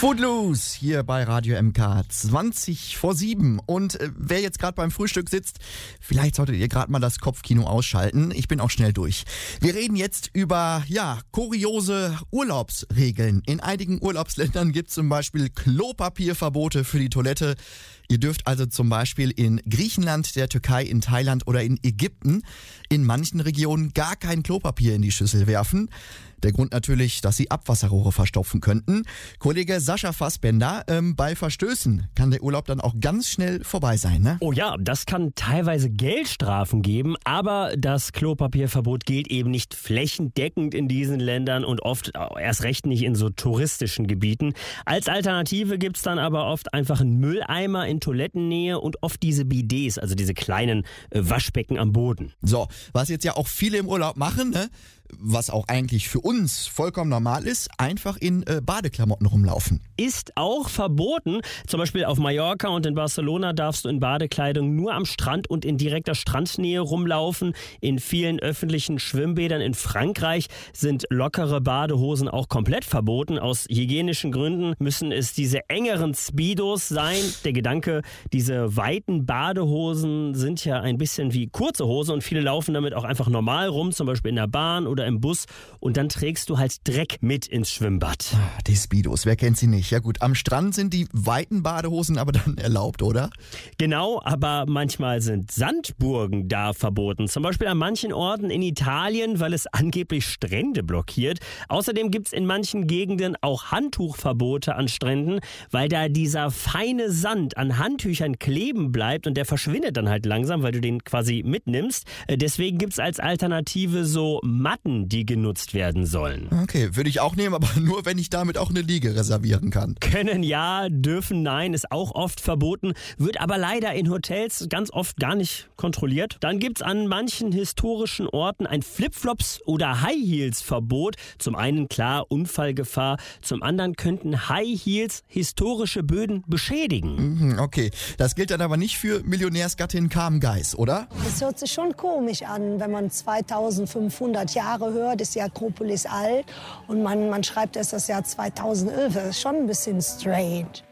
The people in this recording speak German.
Footloose hier bei Radio MK 7:20. Und wer jetzt gerade beim Frühstück sitzt, vielleicht solltet ihr gerade mal das Kopfkino ausschalten. Ich bin auch schnell durch. Wir reden jetzt über, kuriose Urlaubsregeln. In einigen Urlaubsländern gibt es zum Beispiel Klopapierverbote für die Toilette. Ihr dürft also zum Beispiel in Griechenland, der Türkei, in Thailand oder in Ägypten in manchen Regionen gar kein Klopapier in die Schüssel werfen. Der Grund natürlich, dass sie Abwasserrohre verstopfen könnten. Kollege Sascha Fassbender, bei Verstößen kann der Urlaub dann auch ganz schnell vorbei sein, ne? Oh ja, das kann teilweise Geldstrafen geben, aber das Klopapierverbot gilt eben nicht flächendeckend in diesen Ländern und oft erst recht nicht in so touristischen Gebieten. Als Alternative gibt's dann aber oft einfach einen Mülleimer in Toilettennähe und oft diese Bidets, also diese kleinen Waschbecken am Boden. So, was jetzt ja auch viele im Urlaub machen, ne? Was auch eigentlich für uns vollkommen normal ist, einfach in Badeklamotten rumlaufen. Ist auch verboten. Zum Beispiel auf Mallorca und in Barcelona darfst du in Badekleidung nur am Strand und in direkter Strandnähe rumlaufen. In vielen öffentlichen Schwimmbädern in Frankreich sind lockere Badehosen auch komplett verboten. Aus hygienischen Gründen müssen es diese engeren Speedos sein. Der Gedanke, diese weiten Badehosen sind ja ein bisschen wie kurze Hose und viele laufen damit auch einfach normal rum, zum Beispiel in der Bahn oder im Bus, und dann trägst du halt Dreck mit ins Schwimmbad. Die Speedos, wer kennt sie nicht? Ja gut, am Strand sind die weiten Badehosen aber dann erlaubt, oder? Genau, aber manchmal sind Sandburgen da verboten. Zum Beispiel an manchen Orten in Italien, weil es angeblich Strände blockiert. Außerdem gibt es in manchen Gegenden auch Handtuchverbote an Stränden, weil da dieser feine Sand an Handtüchern kleben bleibt und der verschwindet dann halt langsam, weil du den quasi mitnimmst. Deswegen gibt es als Alternative so Matten, die genutzt werden sollen. Okay, würde ich auch nehmen, aber nur, wenn ich damit auch eine Liege reservieren kann. Können ja, dürfen nein, ist auch oft verboten, wird aber leider in Hotels ganz oft gar nicht kontrolliert. Dann gibt's an manchen historischen Orten ein Flipflops- oder High-Heels-Verbot. Zum einen klar Unfallgefahr, zum anderen könnten High-Heels historische Böden beschädigen. Okay, das gilt dann aber nicht für Millionärsgattin Carmen Geis, oder? Das hört sich schon komisch an, wenn man 2500 Jahre hört, ist die Akropolis alt und man schreibt erst das Jahr 2011. Das ist schon ein bisschen strange.